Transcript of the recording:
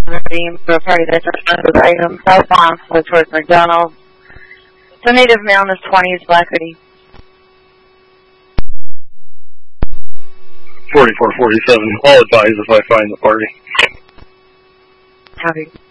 ready for a party that's responsive item southbound towards McDonald's. The native male in his 20s, black hoodie. 4447, I'll advise if I find the party. Copy.